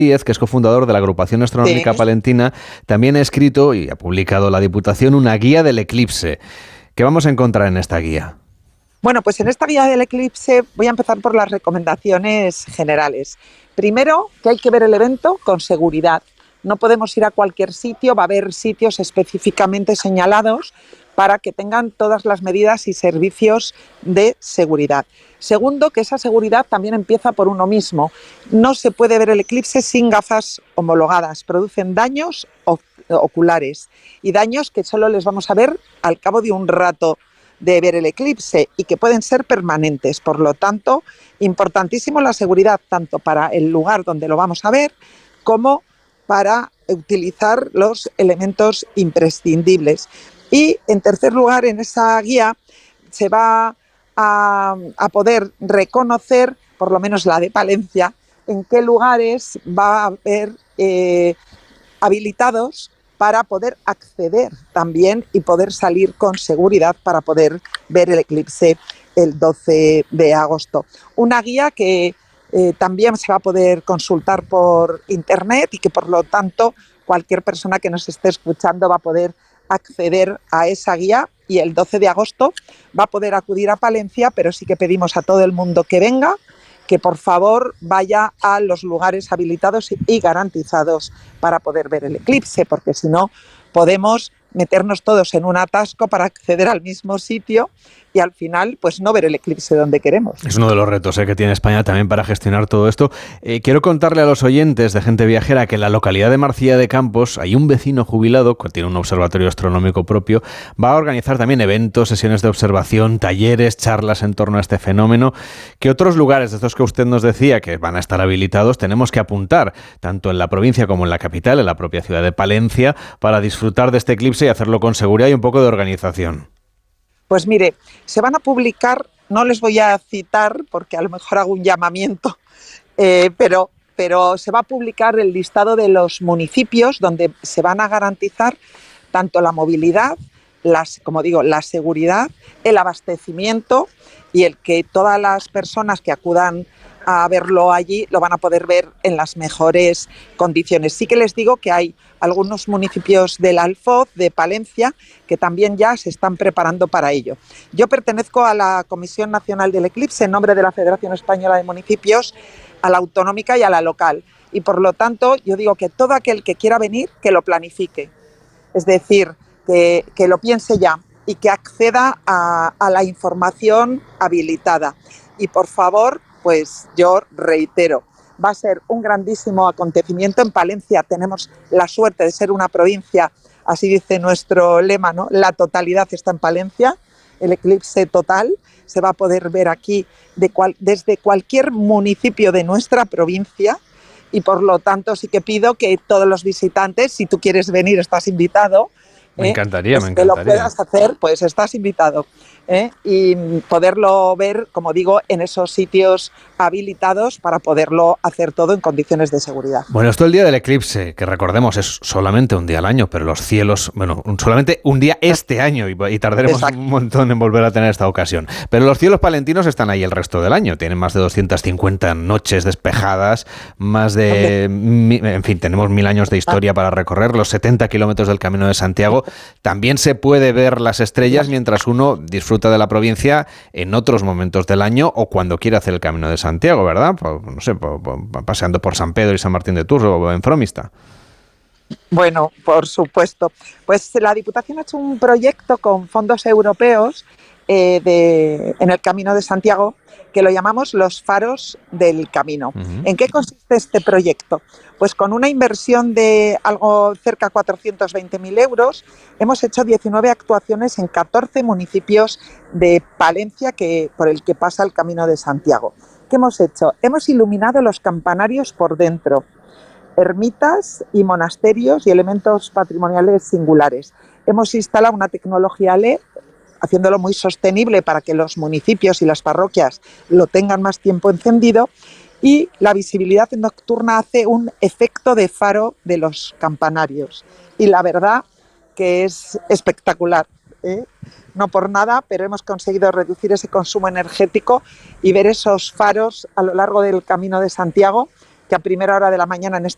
Díez, que es cofundador de la Agrupación Astronómica Palentina, también ha escrito y ha publicado la Diputación una guía del eclipse. ¿Qué vamos a encontrar en esta guía? Bueno, pues en esta guía del eclipse voy a empezar por las recomendaciones generales. Primero, que hay que ver el evento con seguridad. No podemos ir a cualquier sitio, va a haber sitios específicamente señalados para que tengan todas las medidas y servicios de seguridad. Segundo, que esa seguridad también empieza por uno mismo. No se puede ver el eclipse sin gafas homologadas. Producen daños oculares y daños que solo les vamos a ver al cabo de un rato de ver el eclipse y que pueden ser permanentes. Por lo tanto, importantísimo la seguridad tanto para el lugar donde lo vamos a ver como para utilizar los elementos imprescindibles. Y en tercer lugar, en esa guía se va a poder reconocer, por lo menos la de Palencia, en qué lugares va a haber habilitados para poder acceder también y poder salir con seguridad para poder ver el eclipse el 12 de agosto. Una guía que también se va a poder consultar por internet y que por lo tanto cualquier persona que nos esté escuchando va a poder acceder a esa guía y el 12 de agosto va a poder acudir a Palencia, pero sí que pedimos a todo el mundo que venga, que por favor vaya a los lugares habilitados y garantizados para poder ver el eclipse, porque si no podemos meternos todos en un atasco para acceder al mismo sitio y al final pues no ver el eclipse donde queremos. Es uno de los retos que tiene España también para gestionar todo esto. Quiero contarle a los oyentes de Gente Viajera que en la localidad de Marcilla de Campos hay un vecino jubilado que tiene un observatorio astronómico propio. Va a organizar también eventos, sesiones de observación, talleres, charlas en torno a este fenómeno. ¿Qué otros lugares de estos que usted nos decía que van a estar habilitados tenemos que apuntar, tanto en la provincia como en la capital, en la propia ciudad de Palencia, para disfrutar de este eclipse y hacerlo con seguridad y un poco de organización? Pues mire, se van a publicar, no les voy a citar porque a lo mejor hago un llamamiento, pero se va a publicar el listado de los municipios donde se van a garantizar tanto la movilidad, como digo, la seguridad, el abastecimiento y el que todas las personas que acudan a verlo allí lo van a poder ver en las mejores condiciones. Sí que les digo que hay algunos municipios del Alfoz, de Palencia, que también ya se están preparando para ello. Yo pertenezco a la Comisión Nacional del Eclipse en nombre de la Federación Española de Municipios, a la autonómica y a la local. Y por lo tanto, yo digo que todo aquel que quiera venir, que lo planifique. Es decir, que lo piense ya y que acceda a la información habilitada. Y por favor, pues yo reitero, va a ser un grandísimo acontecimiento. En Palencia tenemos la suerte de ser una provincia, así dice nuestro lema, ¿no? La totalidad está en Palencia, el eclipse total se va a poder ver aquí desde cualquier municipio de nuestra provincia y por lo tanto sí que pido que todos los visitantes, si tú quieres venir estás invitado. Me encantaría, pues que lo puedas hacer, pues estás invitado. Y poderlo ver, como digo, en esos sitios habilitados para poderlo hacer todo en condiciones de seguridad. Bueno, esto el día del eclipse, que recordemos es solamente un día al año, pero los cielos, bueno, solamente un día este año y tardaremos un montón en volver a tener esta ocasión. Pero los cielos palentinos están ahí el resto del año, tienen más de 250 noches despejadas, más de, en fin, tenemos 1000 años de historia para recorrer, los 70 kilómetros del Camino de Santiago. También se puede ver las estrellas mientras uno disfruta de la provincia en otros momentos del año o cuando quiere hacer el Camino de Santiago, ¿verdad? No sé, paseando por San Pedro y San Martín de Tours o en Fromista. Bueno, por supuesto. Pues la Diputación ha hecho un proyecto con fondos europeos en el Camino de Santiago que lo llamamos los faros del camino. Uh-huh. ¿En qué consiste este proyecto? Pues con una inversión de algo cerca de 420.000 euros hemos hecho 19 actuaciones en 14 municipios de Palencia por el que pasa el Camino de Santiago. ¿Qué hemos hecho? Hemos iluminado los campanarios por dentro, ermitas y monasterios y elementos patrimoniales singulares. Hemos instalado una tecnología LED haciéndolo muy sostenible para que los municipios y las parroquias lo tengan más tiempo encendido, y la visibilidad nocturna hace un efecto de faro de los campanarios. Y la verdad que es espectacular, ¿eh? No por nada, pero hemos conseguido reducir ese consumo energético y ver esos faros a lo largo del Camino de Santiago, que a primera hora de la mañana en este